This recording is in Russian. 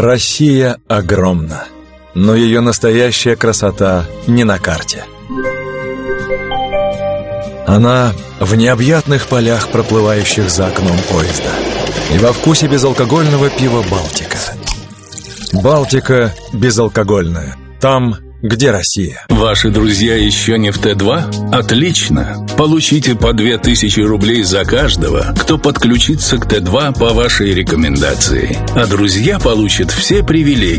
Россия огромна, но ее настоящая красота не на карте. Она в необъятных полях, проплывающих за окном поезда, и во вкусе безалкогольного пива «Балтика». «Балтика» безалкогольная. Там, где Россия. Ваши друзья еще не в Т2? Отлично! Получите по 2000 рублей за каждого, кто подключится к Т2 по вашей рекомендации. А друзья получат все привилегии.